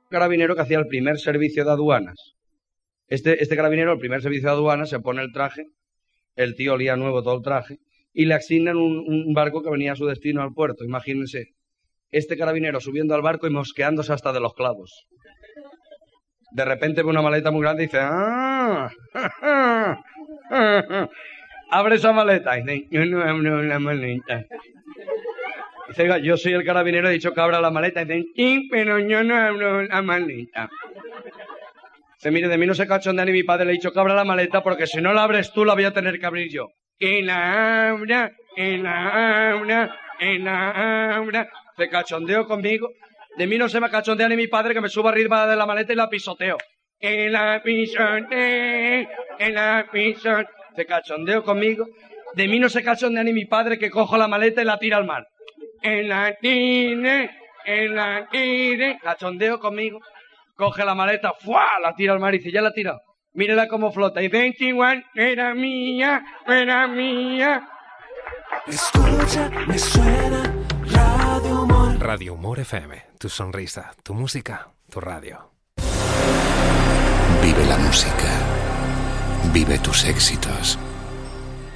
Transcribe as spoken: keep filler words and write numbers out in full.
carabinero que hacía el primer servicio de aduanas. Este, este carabinero, el primer servicio de aduanas, se pone el traje, el tío olía nuevo todo el traje, y le asignan un, un barco que venía a su destino al puerto. Imagínense, este carabinero subiendo al barco y mosqueándose hasta de los clavos. De repente ve una maleta muy grande y dice, ¡ah! Abre esa maleta. Y dice, yo no abro la maleta. Dice, oiga, yo soy el carabinero, he dicho que abra la maleta. Y dice, sí, pero yo no abro la maleta. Dice, mire, de mí no se cachondea ni mi padre, le he dicho que abra la maleta porque si no la abres tú la voy a tener que abrir yo. Que la abra, que la abra, que la abra. Se cachondeo conmigo. De mí no se me cachondea ni mi padre, que me subo arriba de la maleta y la pisoteo. Que la pisoteo, que la pisoteo. Se cachondeo conmigo. De mí no se cachondea ni mi padre, que cojo la maleta y la tira al mar. Que la tire, que la tire. Cachondeo conmigo. Coge la maleta, ¡fua! La tira al mar y dice, ya la ha tirado. Mírela cómo flota. Y dice, igual, era mía, era mía. Escucha, me suena Radio Humor. Radio Humor F M, tu sonrisa, tu música, tu radio. Vive la música. Vive tus éxitos.